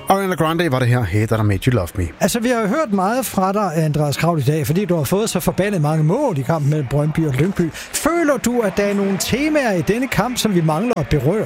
Ariana Grande var det her, Hey That I Made You Love Me. Altså, vi har hørt meget fra dig, Andreas Kraul, i dag, fordi du har fået så forbandet mange mål i kampen mellem Brøndby og Lyngby. Føler du, at der er nogle temaer i denne kamp, som vi mangler at berøre?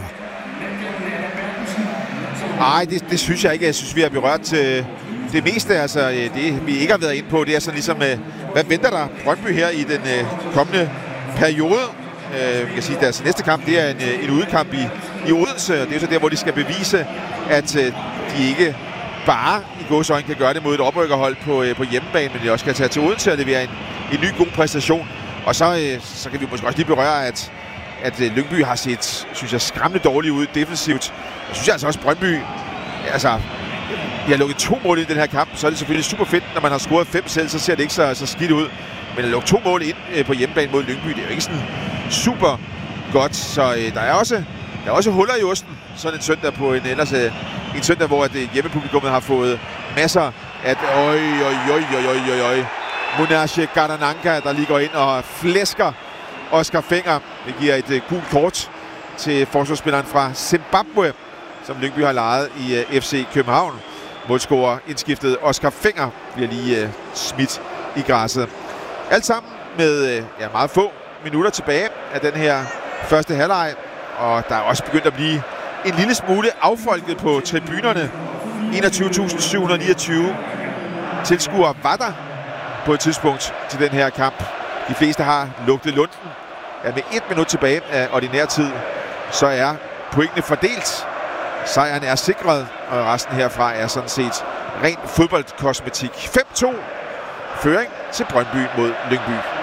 Nej, det synes jeg ikke. Jeg synes, vi har berørt det meste. Altså, det vi ikke har været inde på, det er sådan ligesom, hvad venter der Brøndby her i den kommende periode? Jeg kan sige, at deres næste kamp, det er en udekamp i Odense, og det er så der, hvor de skal bevise, at de ikke bare i gåseøjne kan gøre det mod et oprykkerhold på hjemmebane, men de også kan tage til Odense og levere en ny god præstation. Og så kan vi måske også lige berøre, at Lyngby har set, synes jeg, skræmmende dårligt ud defensivt. Jeg synes altså også, Brøndby, altså, de har lukket 2 mål i den her kamp, så er det selvfølgelig super fedt, når man har scoret 5 selv, så ser det ikke så skidt ud. Men at lukke 2 mål ind på hjemmebane mod Lyngby, det er jo ikke sådan super godt, så der er også huller i osten, sådan en søndag på en søndag, hvor hjemmepublikummet har fået masser af Munashe Gardananka, der lige går ind og flæsker Oscar Fenger. Det giver et gult kort til forsvarsspilleren fra Zimbabwe, som Lyngby har lejet i FC København. Målscorer indskiftet Oscar Fenger bliver lige smidt i græsset. Alt sammen med meget få minutter tilbage af den her første halvleg, og der er også begyndt at blive en lille smule affolket på tribunerne. 21.729 tilskuere var der på et tidspunkt til den her kamp. De fleste har lugtet lunden. Ja, med 1 minut tilbage af ordinær tid, så er pointene fordelt. Sejren er sikret, og resten herfra er sådan set ren fodboldkosmetik. 5-2 føring til Brøndby mod Lyngby.